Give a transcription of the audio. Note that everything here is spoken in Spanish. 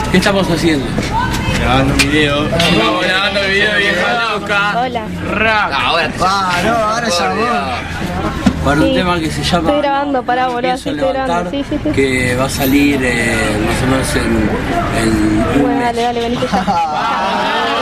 ¿Qué estamos haciendo? Grabando un video. Estamos grabando el video de Vieja Loca. Hola. Ahora ya vos. Para un tema que se llama... Estoy grabando, pará, boludo, Pienso sí, estoy grabando, levantar, sí. que va a salir más o menos en un Bueno, mes. dale, venite ya.